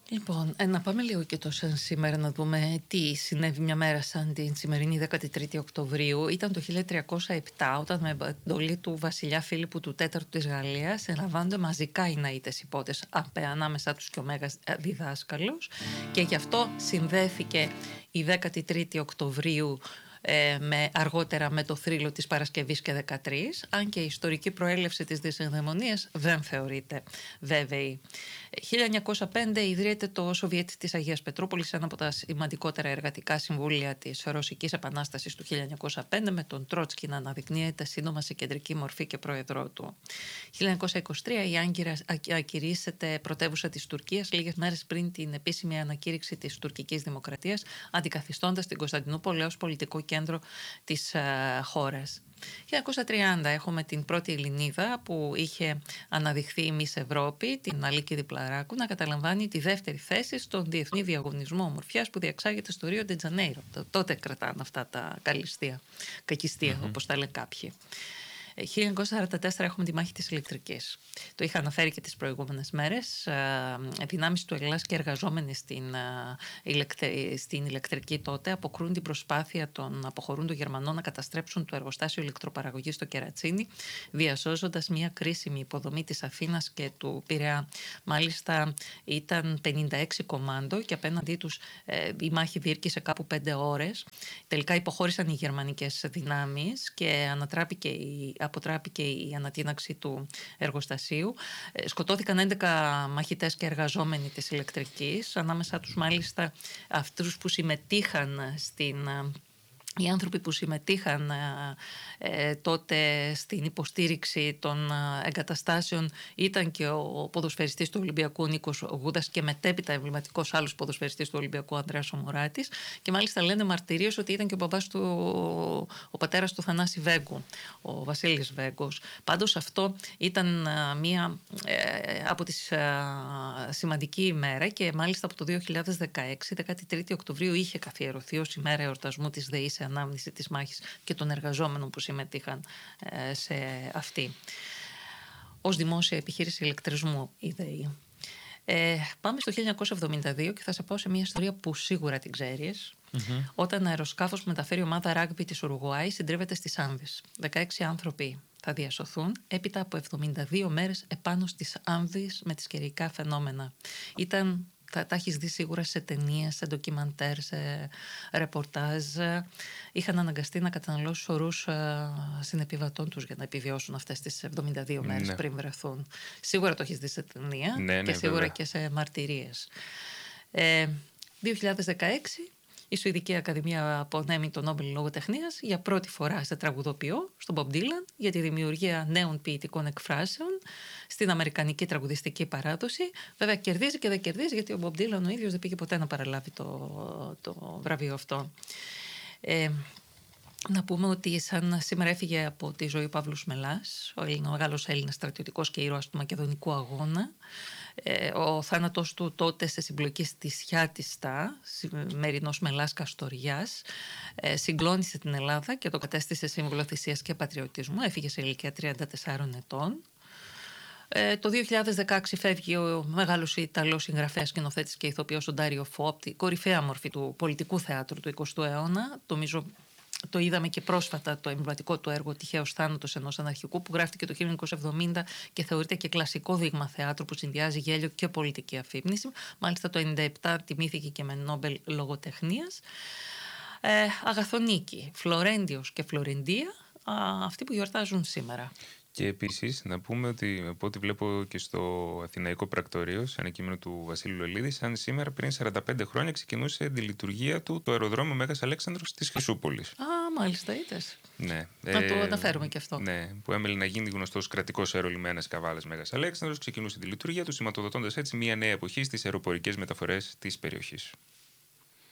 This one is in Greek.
Λοιπόν, να πάμε λίγο και το σαν σήμερα να δούμε τι συνέβη μια μέρα σαν την σημερινή 13η Οκτωβρίου. Ήταν το 1307 όταν με εντολή του βασιλιά Φίλιππου του Τέταρτου της Γαλλίας ελαμβάνονται μαζικά οι ναΐτες υπότες, ανάμεσά τους και ο Μέγας Διδάσκαλος, και γι' αυτό συνδέθηκε η 13η Οκτωβρίου αργότερα με το θρύλο της Παρασκευής και 13, αν και η ιστορική προέλευση της δυσενδαιμονίας δεν θεωρείται βέβαιη. 1905 ιδρύεται το Σοβιέτ της Αγίας Πετρούπολης, ένα από τα σημαντικότερα εργατικά συμβούλια της Ρωσικής Επανάστασης του 1905, με τον Τρότσκι να αναδεικνύεται σύντομα σε κεντρική μορφή και πρόεδρό του. 1923 η Άγκυρα ακηρύσσεται πρωτεύουσα της Τουρκίας λίγες μέρες πριν την επίσημη ανακήρυξη της τουρκικής δημοκρατίας, αντικαθιστώντας την Κωνσταντινούπολη ως πολιτικό κέντρο της χώρας. 1930 έχουμε την πρώτη Ελληνίδα που είχε αναδειχθεί η Μις Ευρώπη, την Αλίκη Διπλαράκου, να καταλαμβάνει τη δεύτερη θέση στον διεθνή διαγωνισμό ομορφιάς που διεξάγεται στο Ρίο ντε Τζανέιρο. Τότε κρατάνε αυτά τα κακιστία, όπως τα λένε κάποιοι. 1944 έχουμε τη μάχη της ηλεκτρικής. Το είχα αναφέρει και τις προηγούμενες μέρες. Δυνάμεις του Ελλάς και εργαζόμενοι στην ηλεκτρική τότε αποκρούν την προσπάθεια των αποχωρούντων Γερμανών να καταστρέψουν το εργοστάσιο ηλεκτροπαραγωγής στο Κερατσίνι, διασώζοντας μια κρίσιμη υποδομή της Αθήνας και του Πειραιά. Μάλιστα ήταν 56 κομμάντο και απέναντί τους η μάχη διήρκησε κάπου 5 ώρες. Τελικά υποχώρησαν οι γερμανικές δυνάμεις και αποτράπηκε η ανατείναξη του εργοστασίου. Σκοτώθηκαν 11 μαχητές και εργαζόμενοι της ηλεκτρικής, ανάμεσά τους μάλιστα αυτούς που συμμετείχαν οι άνθρωποι που συμμετείχαν τότε στην υποστήριξη των εγκαταστάσεων ήταν και ο ποδοσφαιριστής του Ολυμπιακού Νίκος Γούδας και μετέπειτα εμβληματικός άλλος ποδοσφαιριστής του Ολυμπιακού Ανδρέας Ομοράτης, και μάλιστα λένε μαρτυρίες ότι ήταν και ο πατέρας του Θανάση Βέγκου, ο Βασίλης Βέγκος. Πάντως αυτό ήταν μία από τις σημαντική ημέρα, και μάλιστα από το 2016, 13η Οκτωβρίου, είχε καθιερωθεί ως ημέρα εορτασμού της ΔΕΗ σε ανάμνηση της μάχης και των εργαζόμενων που συμμετείχαν σε αυτή. Ως δημόσια επιχείρηση ηλεκτρισμού η ΔΕΗ. Πάμε στο 1972 και θα σε πάω σε μια ιστορία που σίγουρα την ξέρεις. Όταν αεροσκάφος που μεταφέρει ομάδα ράγκμπι της Ουρουγουάη συντρίβεται στις Άνδες. 16 άνθρωποι θα διασωθούν έπειτα από 72 μέρες επάνω στις Άνδες με τις καιρικά φαινόμενα. Τα έχεις δει σίγουρα σε ταινίες, σε ντοκιμαντέρ, σε ρεπορτάζ. Είχαν αναγκαστεί να καταναλώσουν σωρούς συνεπιβατών τους για να επιβιώσουν αυτές τις 72 μέρες πριν βρεθούν. Σίγουρα το έχεις δει σε ταινία και σίγουρα βέβαια και σε μαρτυρίες. 2016 η Σουηδική Ακαδημία απονέμει τον Νόμπελ Λογοτεχνίας για πρώτη φορά σε τραγουδοποιό, στον Μπομπ Ντίλαν, για τη δημιουργία νέων ποιητικών εκφράσεων στην αμερικανική τραγουδιστική παράδοση. Βέβαια κερδίζει και δεν κερδίζει, γιατί ο Μπομπ Ντίλαν ο ίδιος δεν πήγε ποτέ να παραλάβει το βραβείο αυτό. Να πούμε ότι σαν σήμερα έφυγε από τη ζωή ο Παύλος Μελάς, ο μεγάλος Έλληνας στρατιωτικός και ήρωας του Μακεδονικού Αγώνα. Ο θάνατος του τότε σε συμπλοκή στη Σιάτιστα, μερινός Μελάς Καστοριάς, συγκλώνησε την Ελλάδα και το κατέστησε σύμβολο θυσίας και πατριωτισμού. Έφυγε σε ηλικία 34 ετών. Το 2016 φεύγει ο μεγάλος Ιταλός συγγραφέας, σκηνοθέτης και ηθοποιός ο Ντάριο Φω, τη κορυφαία μορφή του πολιτικού θεάτρου του 20ου αιώνα. Το είδαμε και πρόσφατα το εμβληματικό του έργο «Τυχαίος θάνατος ενός αναρχικού», που γράφτηκε το 1970 και θεωρείται και κλασικό δείγμα θεάτρου που συνδυάζει γέλιο και πολιτική αφύπνιση. Μάλιστα το 1997 τιμήθηκε και με Νόμπελ Λογοτεχνίας. Αγαθονίκη, Φλωρέντιος και Φλωρεντία, αυτοί που γιορτάζουν σήμερα. Και επίσης να πούμε ότι, από ό,τι βλέπω και στο Αθηναϊκό Πρακτορείο, σε ένα κείμενο του Βασίλη Λολίδη, σαν σήμερα πριν 45 χρόνια ξεκινούσε τη λειτουργία του το αεροδρόμιο Μέγας Αλέξανδρος της Χρυσούπολης. Μάλιστα, είδες. Ναι. Να το αναφέρουμε και αυτό. Ναι, που έμελε να γίνει γνωστός κρατικός αερολιμένας Καβάλας Μέγας Αλέξανδρος, ξεκινούσε τη λειτουργία του, σηματοδοτώντας έτσι μια νέα εποχή στις αεροπορικές μεταφορές της περιοχής.